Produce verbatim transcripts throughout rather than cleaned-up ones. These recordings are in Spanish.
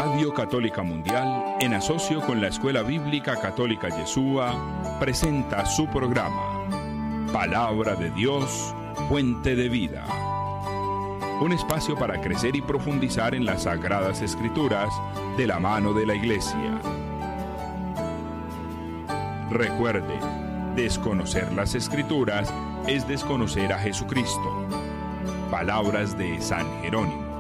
Radio Católica Mundial, en asocio con la Escuela Bíblica Católica Yeshua, presenta su programa Palabra de Dios, Fuente de Vida. Un espacio para crecer y profundizar en las Sagradas Escrituras de la mano de la Iglesia. Recuerde, desconocer las Escrituras es desconocer a Jesucristo. Palabras de San Jerónimo.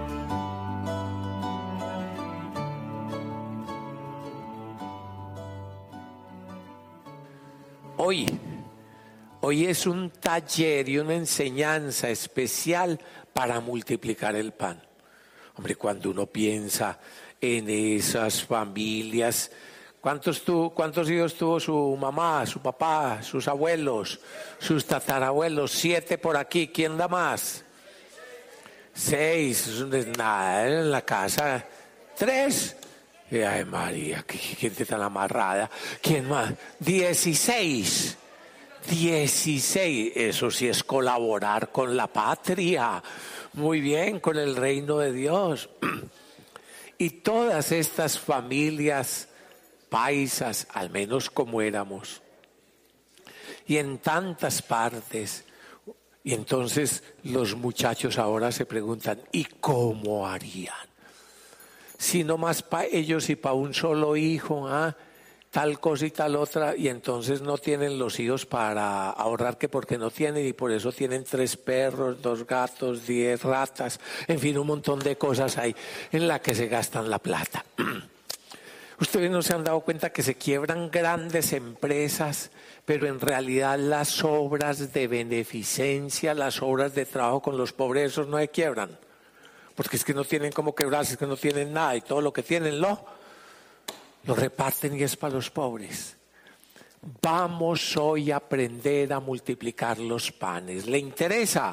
Hoy, hoy es un taller y una enseñanza especial para multiplicar el pan. Hombre, cuando uno piensa en esas familias, ¿cuántos, tu, cuántos hijos tuvo su mamá, su papá, sus abuelos, sus tatarabuelos? Siete por aquí, ¿quién da más? Seis, es un desnada en la casa. Tres. Y, ay, María, qué gente tan amarrada. ¿Quién más? Dieciséis. Dieciséis. Eso sí es colaborar con la patria. Muy bien, con el reino de Dios. Y todas estas familias paisas, al menos como éramos, y en tantas partes. Y entonces los muchachos ahora se preguntan, ¿y cómo harían? Si no más para ellos y para un solo hijo, ¿ah? Tal cosa y tal otra, y entonces no tienen los hijos para ahorrar, que porque no tienen, y por eso tienen tres perros, dos gatos, diez ratas, en fin, un montón de cosas hay en las que se gastan la plata. Ustedes no se han dado cuenta que se quiebran grandes empresas, pero en realidad las obras de beneficencia, las obras de trabajo con los pobres, esos no se quiebran. Porque es que no tienen cómo quebrarse, es que no tienen nada y todo lo que tienen lo, lo reparten y es para los pobres. Vamos hoy a aprender a multiplicar los panes. ¿Le interesa?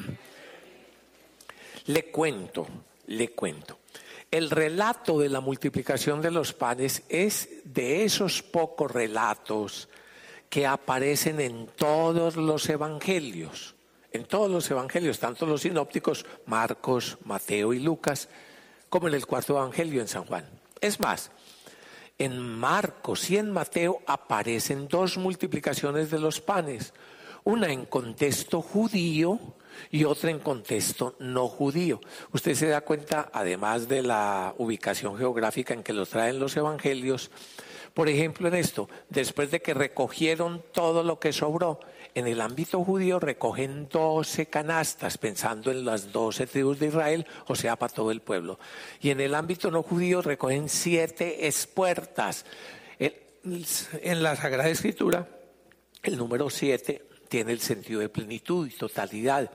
Le cuento, le cuento. El relato de la multiplicación de los panes es de esos pocos relatos que aparecen en todos los evangelios. En todos los evangelios, tanto los sinópticos, Marcos, Mateo y Lucas, como en el cuarto evangelio en San Juan. Es más, en Marcos y en Mateo aparecen dos multiplicaciones de los panes, una en contexto judío y otra en contexto no judío. Usted se da cuenta, además de la ubicación geográfica en que lo traen los evangelios, por ejemplo en esto, después de que recogieron todo lo que sobró, en el ámbito judío recogen doce canastas, pensando en las doce tribus de Israel, o sea, para todo el pueblo. Y en el ámbito no judío recogen siete espuertas. En la Sagrada Escritura, el número siete tiene el sentido de plenitud y totalidad.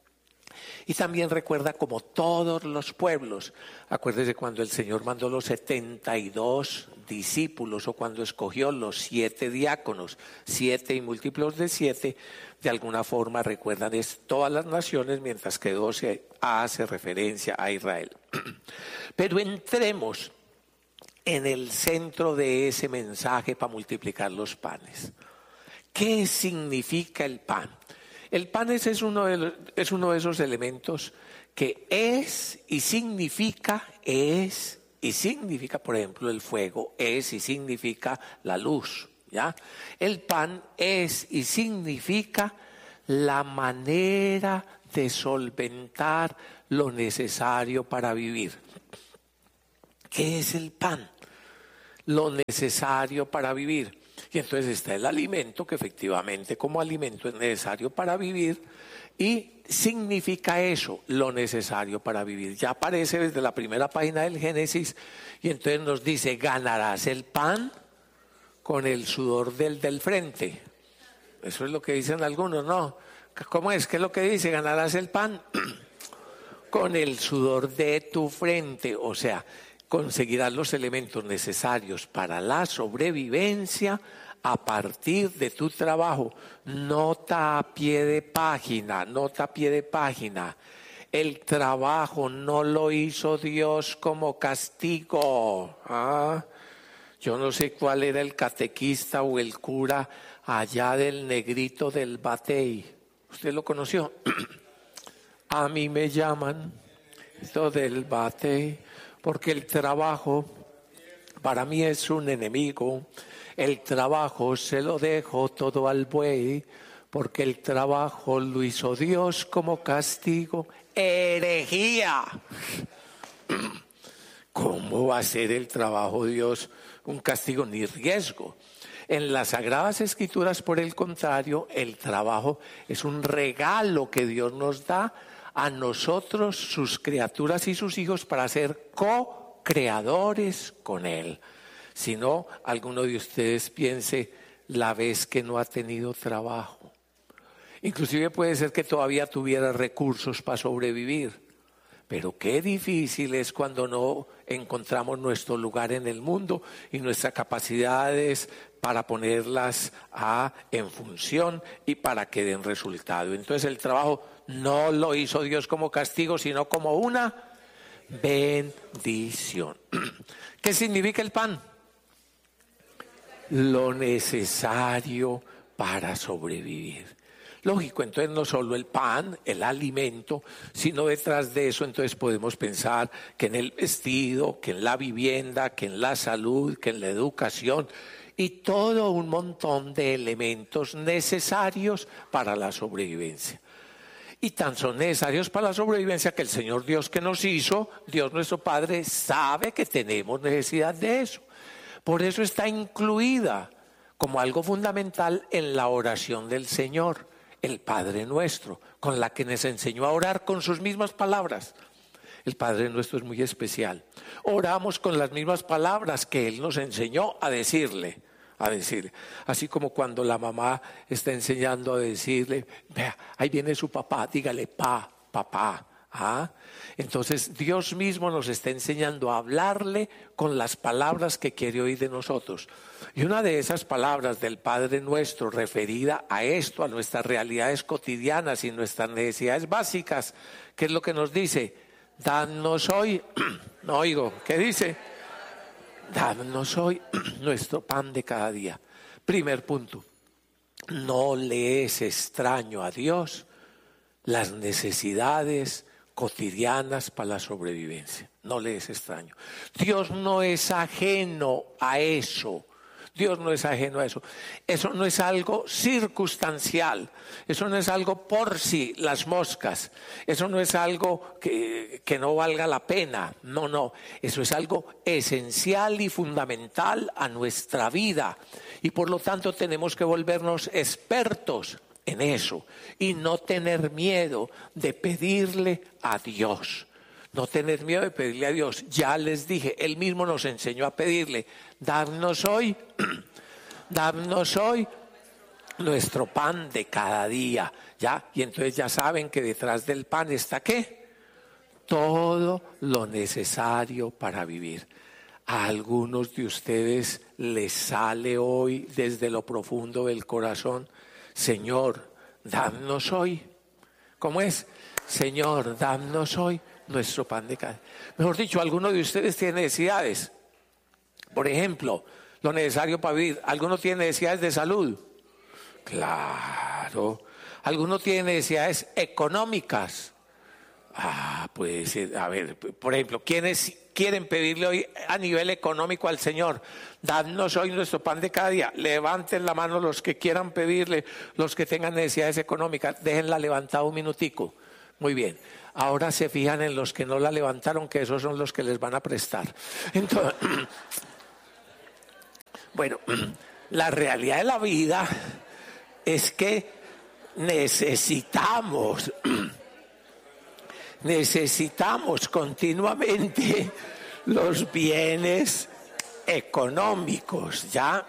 Y también recuerda como todos los pueblos. Acuérdese cuando el Señor mandó los setenta y dos discípulos o cuando escogió los siete diáconos, siete y múltiplos de siete, de alguna forma recuerdan es todas las naciones, mientras que doce hace referencia a Israel. Pero entremos en el centro de ese mensaje para multiplicar los panes. ¿Qué significa el pan? El pan es, es, uno de los, es uno de esos elementos que es y significa, es y significa, por ejemplo, el fuego, es y significa la luz, ¿ya? El pan es y significa la manera de solventar lo necesario para vivir. ¿Qué es el pan? Lo necesario para vivir. Y entonces está el alimento, que efectivamente como alimento es necesario para vivir, y significa eso, lo necesario para vivir. Ya aparece desde la primera página del Génesis, y entonces nos dice, ganarás el pan con el sudor del, del frente. Eso es lo que dicen algunos, ¿no? ¿Cómo es? ¿Qué es lo que dice? Ganarás el pan con el sudor de tu frente, o sea, conseguirás los elementos necesarios para la sobrevivencia a partir de tu trabajo. Nota a pie de página, nota a pie de página. El trabajo no lo hizo Dios como castigo. ¿Ah? Yo no sé cuál era el catequista o el cura allá del Negrito del Batey. ¿Usted lo conoció? A mí me llaman esto del Batey. porque el trabajo para mí es un enemigo. El trabajo se lo dejo todo al buey, porque el trabajo lo hizo Dios como castigo. ¡Herejía! ¿Cómo va a ser el trabajo de Dios un castigo ni riesgo? En las Sagradas Escrituras, por el contrario, el trabajo es un regalo que Dios nos da a nosotros, sus criaturas y sus hijos, para ser co-creadores con Él. Si no, alguno de ustedes piense la vez que no ha tenido trabajo. Inclusive puede ser que todavía tuviera recursos para sobrevivir. Pero qué difícil es cuando no encontramos nuestro lugar en el mundo y nuestras capacidades para ponerlas a, en función y para que den resultado. Entonces el trabajo no lo hizo Dios como castigo, sino como una bendición. ¿Qué significa el pan? Lo necesario para sobrevivir. Lógico, entonces no solo el pan, el alimento, sino detrás de eso entonces podemos pensar que en el vestido, que en la vivienda, que en la salud, que en la educación y todo un montón de elementos necesarios para la sobrevivencia. Y tan son necesarios para la sobrevivencia que el Señor Dios que nos hizo, Dios nuestro Padre, sabe que tenemos necesidad de eso. Por eso está incluida como algo fundamental en la oración del Señor, el Padre Nuestro, con la que nos enseñó a orar con sus mismas palabras. El Padre Nuestro es muy especial. Oramos con las mismas palabras que Él nos enseñó a decirle, a decirle. Así como cuando la mamá está enseñando a decirle, vea, ahí viene su papá, dígale pa, papá. ¿Ah? Entonces Dios mismo nos está enseñando a hablarle con las palabras que quiere oír de nosotros. Y una de esas palabras del Padre Nuestro referida a esto, a nuestras realidades cotidianas y nuestras necesidades básicas, ¿qué es lo que nos dice? Danos hoy, no oigo, ¿qué dice? Danos hoy nuestro pan de cada día. Primer punto, no le es extraño a Dios las necesidades cotidianas para la sobrevivencia. No le es extraño. Dios no es ajeno a eso. Dios no es ajeno a eso. Eso no es algo circunstancial. Eso no es algo por sí, las moscas. Eso no es algo que, que no valga la pena. No, no. Eso es algo esencial y fundamental a nuestra vida. Y por lo tanto tenemos que volvernos expertos en eso y no tener miedo de pedirle a Dios. No tener miedo de pedirle a Dios. Ya les dije, Él mismo nos enseñó a pedirle, dadnos hoy, dadnos hoy nuestro pan de cada día. ¿Ya? Y entonces ya saben que detrás del pan está ¿qué? Todo lo necesario para vivir. A algunos de ustedes les sale hoy desde lo profundo del corazón, Señor, danos hoy. ¿Cómo es? Señor, danos hoy nuestro pan de cada día. Mejor dicho, alguno de ustedes tiene necesidades. Por ejemplo, lo necesario para vivir. ¿Alguno tiene necesidades de salud? Claro. ¿Alguno tiene necesidades económicas? Ah, puede ser. A ver, por ejemplo, ¿quiénes quieren pedirle hoy a nivel económico al Señor? Danos hoy nuestro pan de cada día. Levanten la mano los que quieran pedirle, los que tengan necesidades económicas. Déjenla levantada un minutico. Muy bien. Ahora se fijan en los que no la levantaron, que esos son los que les van a prestar. Entonces, bueno, la realidad de la vida es que necesitamos, necesitamos continuamente los bienes económicos, ¿ya?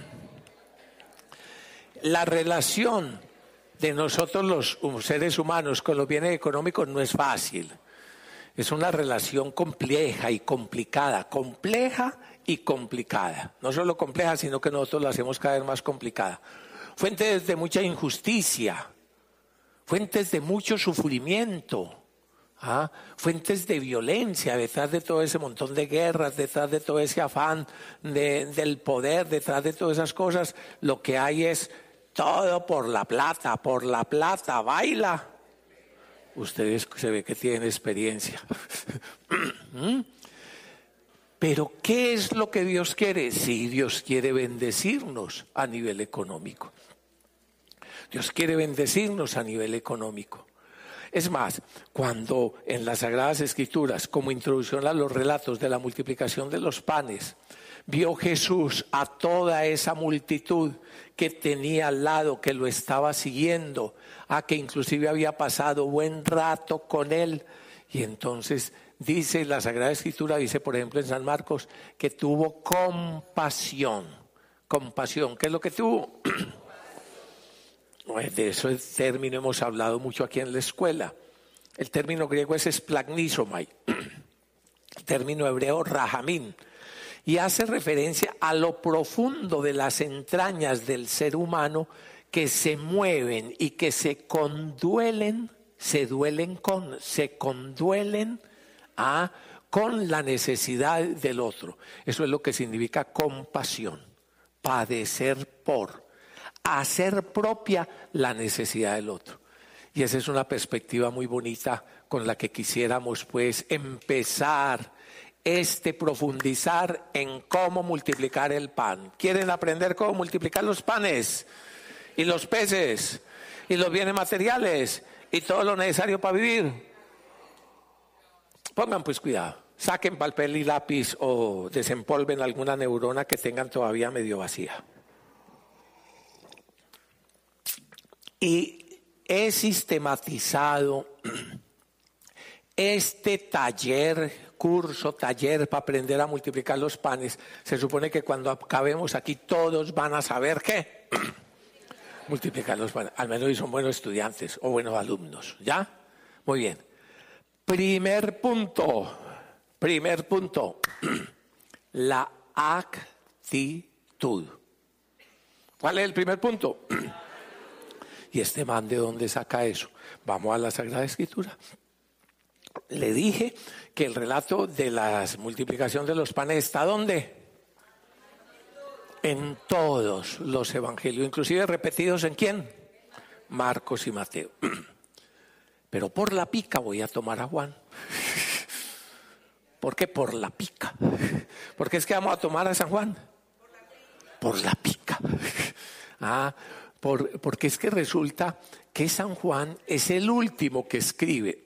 La relación de nosotros los seres humanos con los bienes económicos no es fácil. Es una relación compleja y complicada, compleja y complicada. No solo compleja, sino que nosotros la hacemos cada vez más complicada. Fuentes de mucha injusticia, fuentes de mucho sufrimiento, ¿ah? Fuentes de violencia detrás de todo ese montón de guerras, detrás de todo ese afán de, del poder, detrás de todas esas cosas. Lo que hay es todo por la plata, por la plata, baila. Ustedes se ve que tienen experiencia. Pero ¿qué es lo que Dios quiere? Sí, Dios quiere bendecirnos a nivel económico. Dios quiere bendecirnos a nivel económico. Es más, cuando en las Sagradas Escrituras, como introducción a los relatos de la multiplicación de los panes, vio Jesús a toda esa multitud que tenía al lado, que lo estaba siguiendo, a que inclusive había pasado buen rato con él, y entonces dice la Sagrada Escritura, dice por ejemplo en San Marcos, que tuvo compasión. Compasión, ¿qué es lo que tuvo? De ese término hemos hablado mucho aquí en la escuela. El término griego es esplagnisomai, el término hebreo rajamín, y hace referencia a lo profundo de las entrañas del ser humano que se mueven y que se conduelen, se duelen con, se conduelen a, con la necesidad del otro. Eso es lo que significa compasión, padecer por, hacer propia la necesidad del otro. Y esa es una perspectiva muy bonita con la que quisiéramos pues empezar este profundizar en cómo multiplicar el pan. ¿Quieren aprender cómo multiplicar los panes y los peces y los bienes materiales y todo lo necesario para vivir? Pongan pues cuidado, saquen papel y lápiz o desempolven alguna neurona que tengan todavía medio vacía. Y he sistematizado este taller, curso, taller para aprender a multiplicar los panes. Se supone que cuando acabemos aquí todos van a saber qué multiplicar los panes, al menos si son buenos estudiantes o buenos alumnos, ¿ya? Muy bien. Primer punto, primer punto, la actitud. ¿Cuál es el primer punto? ¿Y este man de dónde saca eso? Vamos a la Sagrada Escritura. Le dije que el relato de la multiplicación de los panes está ¿dónde? En todos los evangelios, inclusive repetidos ¿en quién? Marcos y Mateo. Pero por la pica voy a tomar a Juan. ¿Por qué por la pica? ¿Por qué es que vamos a tomar a San Juan? Por la pica. Ah, por, porque es que resulta que San Juan es el último que escribe.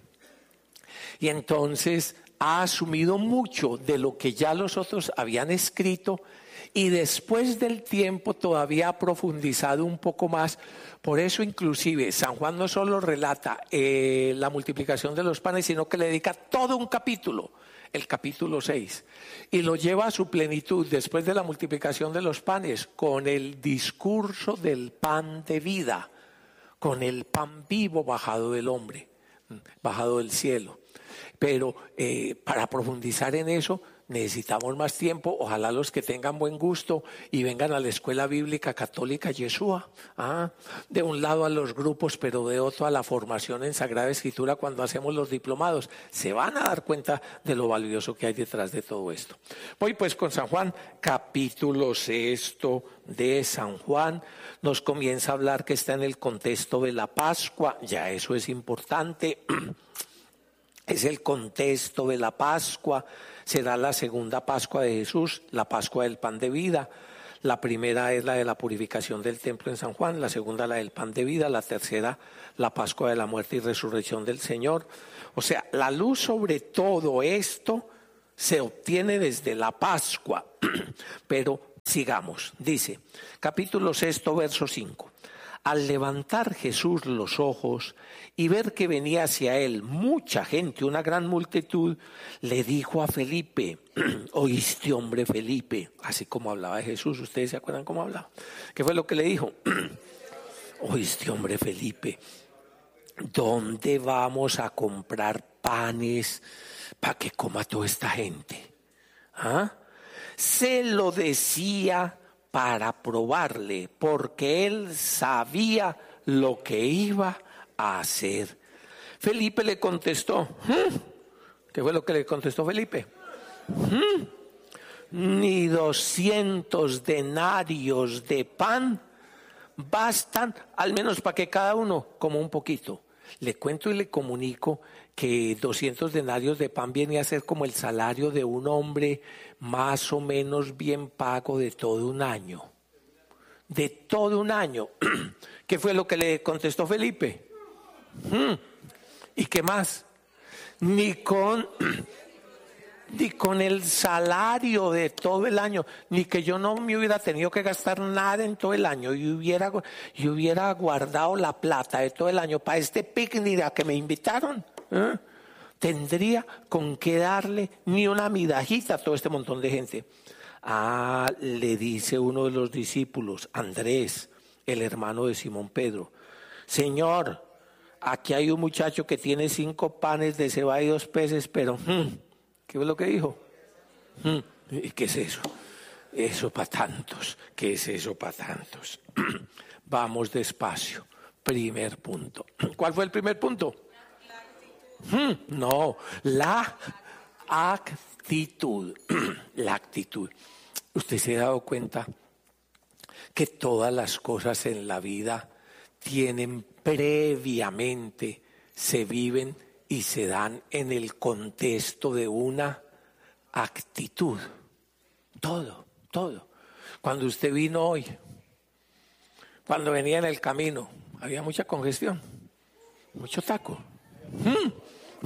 Y entonces ha asumido mucho de lo que ya los otros habían escrito y después del tiempo todavía ha profundizado un poco más. Por eso inclusive San Juan no solo relata eh, la multiplicación de los panes, sino que le dedica todo un capítulo, el capítulo seis, y lo lleva a su plenitud después de la multiplicación de los panes con el discurso del pan de vida, con el pan vivo bajado del hombre, bajado del cielo. Pero eh, para profundizar en eso necesitamos más tiempo. Ojalá los que tengan buen gusto y vengan a la Escuela Bíblica Católica Yeshua, ah, de un lado a los grupos, pero de otro a la formación en Sagrada Escritura cuando hacemos los diplomados, se van a dar cuenta de lo valioso que hay detrás de todo esto. Voy pues con San Juan, capítulo sexto de San Juan. Nos comienza a hablar que está en el contexto de la Pascua, ya eso es importante. Es el contexto de la Pascua, será la segunda Pascua de Jesús, la Pascua del pan de vida. La primera es la de la purificación del templo en San Juan, la segunda la del pan de vida, la tercera la Pascua de la muerte y resurrección del Señor. O sea, la luz sobre todo esto se obtiene desde la Pascua. Pero sigamos, dice, capítulo sexto, verso cinco. Al levantar Jesús los ojos y ver que venía hacia él mucha gente, una gran multitud, le dijo a Felipe, oíste hombre Felipe, así como hablaba de Jesús, ¿ustedes se acuerdan cómo hablaba? ¿Qué fue lo que le dijo? Oíste hombre Felipe, ¿dónde vamos a comprar panes para que coma toda esta gente? ¿Ah? Se lo decía para probarle, porque él sabía lo que iba a hacer. Felipe le contestó, ¿Mm? ¿Qué fue lo que le contestó Felipe? ¿Mm? Ni doscientos denarios de pan bastan, al menos para que cada uno coma un poquito. Le cuento y le comunico que doscientos denarios de pan viene a ser como el salario de un hombre más o menos bien pago de todo un año. De todo un año. ¿Qué fue lo que le contestó Felipe? Hmm. ¿Y qué más? Ni con, ni con el salario de todo el año, ni que yo no me hubiera tenido que gastar nada en todo el año y hubiera, y hubiera guardado la plata de todo el año para este picnic a que me invitaron. ¿Eh? Tendría con qué darle ni una midajita a todo este montón de gente. Ah, le dice uno de los discípulos, Andrés, el hermano de Simón Pedro, Señor, aquí hay un muchacho que tiene cinco panes de cebada y dos peces, pero hmm, ¿qué fue lo que dijo? Hmm, ¿qué es eso? Eso para tantos, ¿qué es eso para tantos? Vamos despacio. Primer punto. ¿Cuál fue el primer punto? Hmm, no, la actitud. La actitud. ¿Usted se ha dado cuenta que todas las cosas en la vida tienen previamente, se viven y se dan en el contexto de una actitud? Todo, todo. Cuando usted vino hoy, cuando venía en el camino, había mucha congestión, mucho taco. ¿Mm?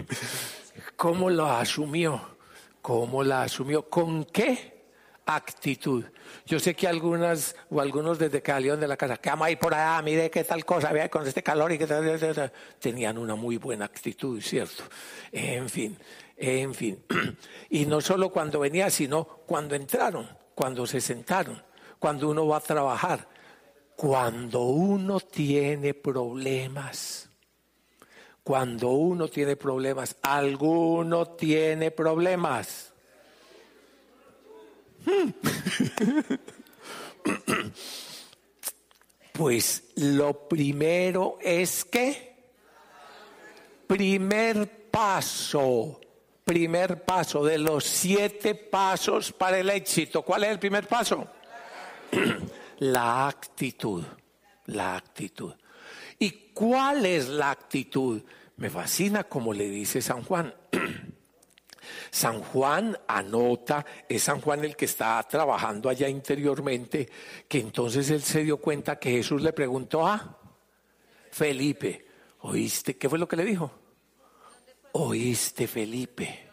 ¿Cómo lo asumió? ¿Cómo la asumió? ¿Con qué actitud? Yo sé que algunas o algunos desde que salieron de la casa, que vamos a ir por allá, mire qué tal cosa, vea con este calor y qué tal, tenían una muy buena actitud, ¿cierto? En fin, en fin. Y no solo cuando venía, sino cuando entraron, cuando se sentaron, cuando uno va a trabajar, cuando uno tiene problemas. Cuando uno tiene problemas, alguno tiene problemas. Pues lo primero es que, primer paso, primer paso de los siete pasos para el éxito. ¿Cuál es el primer paso? La actitud, la actitud. ¿Y cuál es la actitud? Me fascina como le dice San Juan. San Juan anota, es San Juan el que está trabajando allá interiormente, que entonces él se dio cuenta que Jesús le preguntó a Felipe, ¿oíste? ¿Qué fue lo que le dijo? ¿Oíste, Felipe?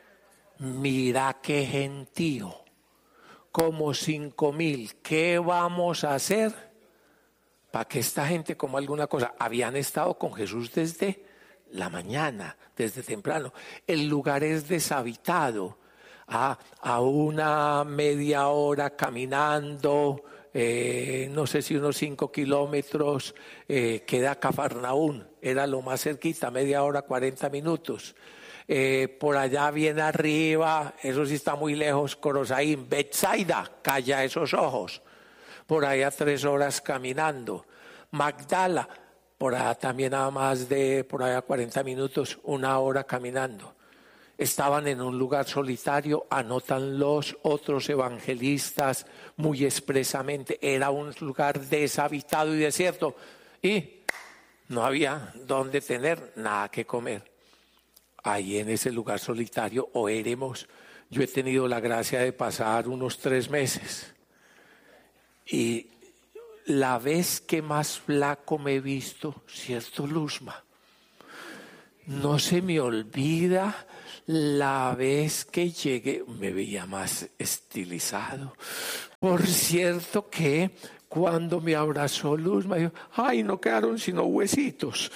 Mira qué gentío, como cinco mil, ¿qué vamos a hacer para que esta gente coma alguna cosa? Habían estado con Jesús desde la mañana, desde temprano. El lugar es deshabitado, a, a una media hora caminando, eh, no sé si unos cinco kilómetros, eh, queda Cafarnaún, era lo más cerquita, media hora, cuarenta minutos. Eh, por allá bien arriba, eso sí está muy lejos, Corosaín, Betsaida, calla esos ojos, por allá tres horas caminando. Magdala, por allá también a más de, por allá cuarenta minutos, una hora caminando. Estaban en un lugar solitario, anotan los otros evangelistas muy expresamente, era un lugar deshabitado y desierto, y no había donde tener nada que comer. Ahí en ese lugar solitario oremos. Yo he tenido la gracia de pasar unos tres meses, y la vez que más flaco me he visto, ¿cierto, Luzma? No se me olvida la vez que llegué, me veía más estilizado. Por cierto que cuando me abrazó Luzma, dijo, ay, no quedaron sino huesitos.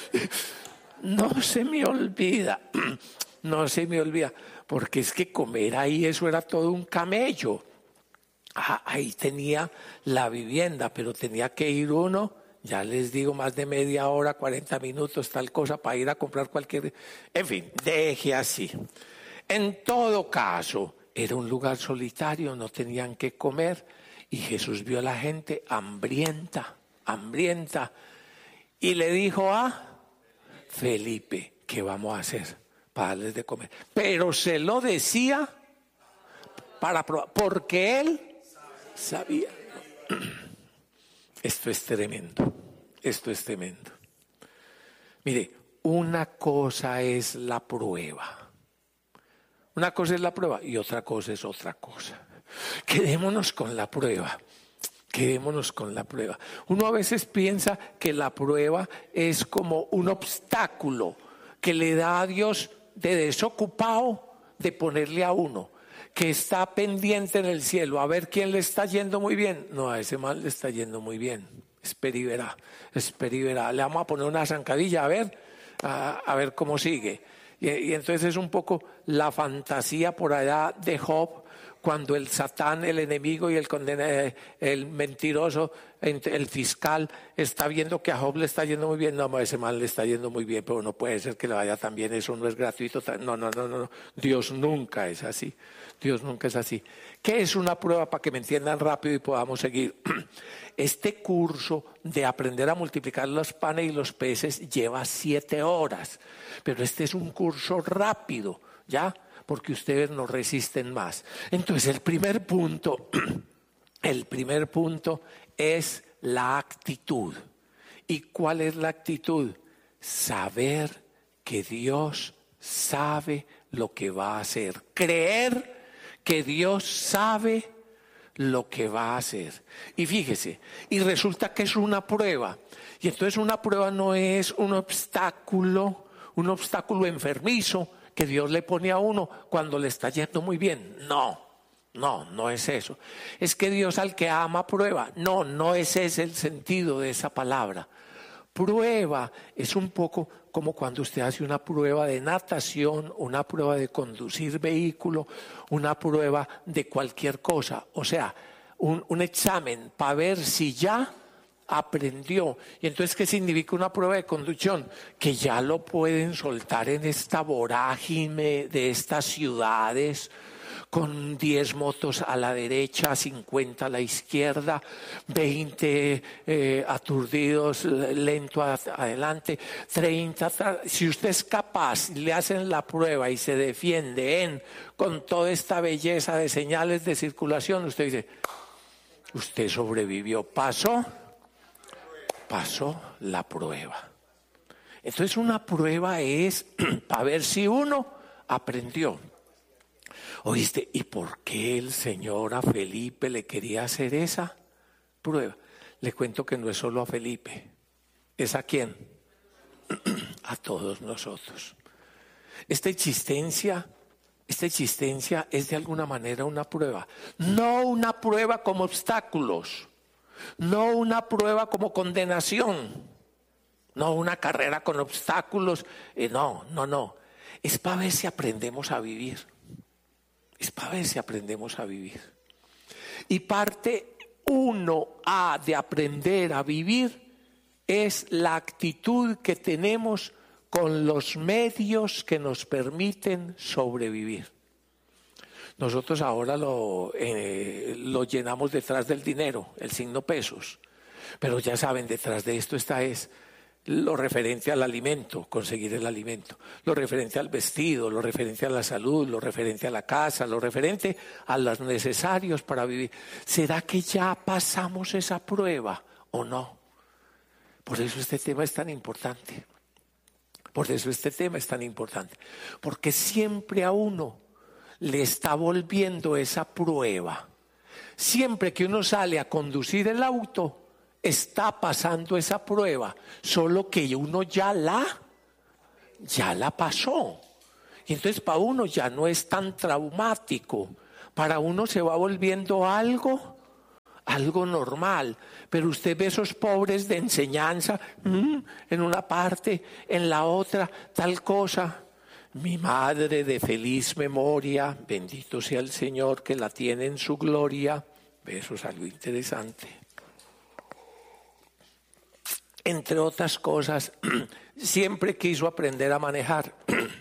No se me olvida, no se me olvida, porque es que comer ahí eso era todo un camello. Ah, ahí tenía la vivienda, pero tenía que ir uno, ya les digo, más de media hora, cuarenta minutos, tal cosa, para ir a comprar cualquier... En fin, deje así. En todo caso, era un lugar solitario, no tenían que comer, y Jesús vio a la gente hambrienta, hambrienta, y le dijo a Felipe, ¿qué vamos a hacer para darles de comer? Pero se lo decía para probar, porque él sabía. Esto es tremendo, esto es tremendo. Mire, una cosa es la prueba. Una cosa es la prueba y otra cosa es otra cosa. Quedémonos con la prueba. Quedémonos con la prueba. Uno a veces piensa que la prueba es como un obstáculo que le da a Dios de desocupado de ponerle a uno, que está pendiente en el cielo a ver quién le está yendo muy bien. No, a ese mal le está yendo muy bien. Espera y verá, espera y verá. Le vamos a poner una zancadilla a ver, a, a ver cómo sigue. Y, y entonces es un poco la fantasía por allá de Job, cuando el Satán, el enemigo y el condena, el mentiroso, el fiscal está viendo que a Job le está yendo muy bien. No, a ese mal le está yendo muy bien, pero no puede ser que le vaya tan bien, eso no es gratuito. No, no, no, no, Dios nunca es así. Dios nunca es así. ¿Qué es una prueba para que me entiendan rápido y podamos seguir? Este curso de aprender a multiplicar los panes y los peces lleva siete horas, pero este es un curso rápido, ¿ya? Porque ustedes no resisten más. Entonces el primer punto, el primer punto es la actitud. ¿Y cuál es la actitud? Saber que Dios sabe lo que va a hacer. Creer que Dios sabe lo que va a hacer. Y fíjese, y resulta que es una prueba. Y entonces una prueba no es un obstáculo, un obstáculo enfermizo que Dios le pone a uno cuando le está yendo muy bien. No, no, no es eso. Es que Dios al que ama prueba. No, no ese es el sentido de esa palabra. Prueba es un poco como cuando usted hace una prueba de natación, una prueba de conducir vehículo, una prueba de cualquier cosa. O sea, un, un examen para ver si ya aprendió. Y entonces, ¿qué significa una prueba de conducción? Que ya lo pueden soltar en esta vorágine de estas ciudades, con diez motos a la derecha, cincuenta a la izquierda, veinte eh, aturdidos, lento adelante, treinta atrás. Si usted es capaz, le hacen la prueba y se defiende en, con toda esta belleza de señales de circulación, usted dice, usted sobrevivió, pasó, pasó la prueba. Entonces una prueba es para ver si uno aprendió. ¿Oíste? ¿Y por qué el Señor a Felipe le quería hacer esa prueba? Le cuento que no es solo a Felipe. ¿Es a quién? A todos nosotros. Esta existencia, esta existencia es de alguna manera una prueba. No una prueba como obstáculos. No una prueba como condenación. No una carrera con obstáculos. Eh, no, no, no. Es para ver si aprendemos a vivir. Es para ver si aprendemos a vivir. Y parte uno A de aprender a vivir es la actitud que tenemos con los medios que nos permiten sobrevivir. Nosotros ahora lo, eh, lo llenamos detrás del dinero, el signo pesos. Pero ya saben, detrás de esto está es lo referente al alimento, conseguir el alimento, lo referente al vestido, lo referente a la salud, lo referente a la casa, lo referente a los necesarios para vivir. ¿Será que ya pasamos esa prueba o no? Por eso este tema es tan importante. Por eso este tema es tan importante. Porque siempre a uno le está volviendo esa prueba. Siempre que uno sale a conducir el auto, está pasando esa prueba, solo que uno ya la, ya la pasó. Y entonces para uno ya no es tan traumático, para uno se va volviendo algo, algo normal. Pero usted ve esos pobres de enseñanza, mmm, en una parte, en la otra, tal cosa. Mi madre de feliz memoria, bendito sea el Señor que la tiene en su gloria. Eso es algo interesante. Entre otras cosas, siempre quiso aprender a manejar.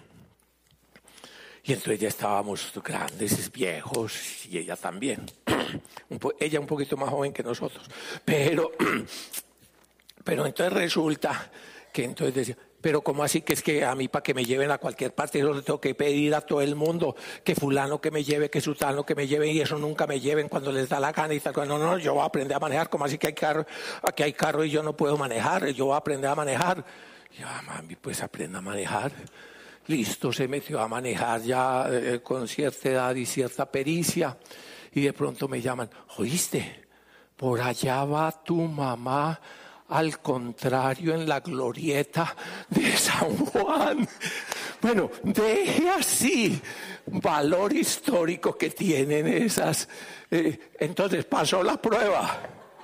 Y entonces ya estábamos grandes, viejos, y ella también. Ella un poquito más joven que nosotros. Pero, pero entonces resulta que entonces decía, pero ¿cómo así que es que a mí para que me lleven a cualquier parte yo le tengo que pedir a todo el mundo que fulano que me lleve, que sutano que me lleve y eso nunca me lleven cuando les da la gana y tal? No, no, yo voy a aprender a manejar. ¿Cómo así que hay carro? Aquí hay carro y yo no puedo manejar, yo voy a aprender a manejar. Y yo, ah, mami, pues aprenda a manejar. Listo, se metió a manejar ya eh, con cierta edad y cierta pericia. Y de pronto me llaman, ¿oíste? Por allá va tu mamá al contrario en la glorieta de San Juan. Bueno, deje así valor histórico que tienen esas. Eh, entonces pasó la prueba.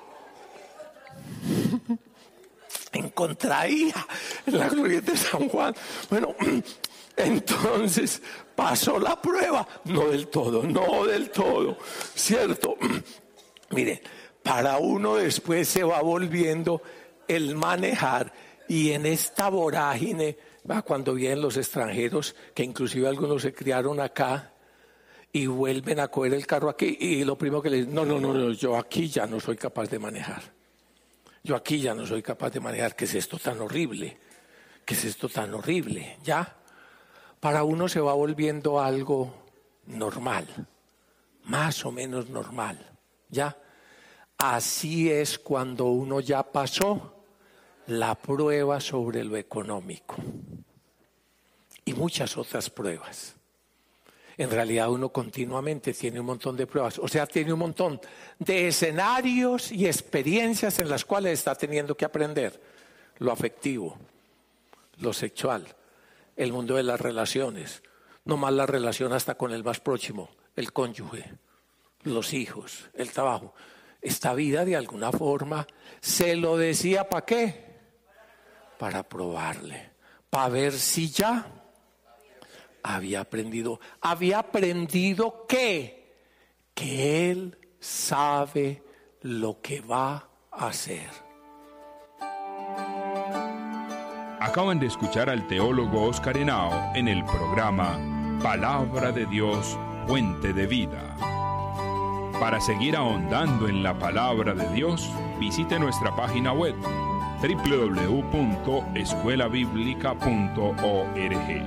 En contraía en la glorieta de San Juan. Bueno, entonces pasó la prueba. No del todo, no del todo. ¿Cierto? Miren, para uno después se va volviendo el manejar, y en esta vorágine, ¿va? Cuando vienen los extranjeros, que inclusive algunos se criaron acá y vuelven a coger el carro aquí, y lo primero que les dicen, no, no, no, no, yo aquí ya no soy capaz de manejar. Yo aquí ya no soy capaz de manejar. ¿Qué es esto tan horrible? ¿Qué es esto tan horrible? ¿Ya? Para uno se va volviendo algo normal, más o menos normal, ¿ya? Así es cuando uno ya pasó la prueba sobre lo económico y muchas otras pruebas. En realidad uno continuamente tiene un montón de pruebas, o sea, tiene un montón de escenarios y experiencias en las cuales está teniendo que aprender lo afectivo, lo sexual, el mundo de las relaciones, no más la relación hasta con el más próximo, el cónyuge, los hijos, el trabajo. Esta vida de alguna forma se lo decía, ¿para qué? Para probarle, para ver si ya había aprendido. ¿Había aprendido qué? Que Él sabe lo que va a hacer. Acaban de escuchar al teólogo Oscar Henao en el programa Palabra de Dios, Fuente de Vida. Para seguir ahondando en la palabra de Dios, visite nuestra página web doble u doble u doble u punto escuela bíblica punto org.